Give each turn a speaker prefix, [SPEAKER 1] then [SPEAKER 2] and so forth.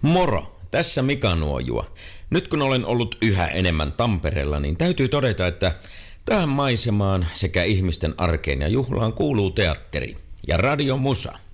[SPEAKER 1] Moro, tässä Mika Nuojua. Nyt kun olen ollut yhä enemmän Tampereella, niin täytyy todeta, että tähän maisemaan sekä ihmisten arkeen ja juhlaan kuuluu teatteri ja radiomusa.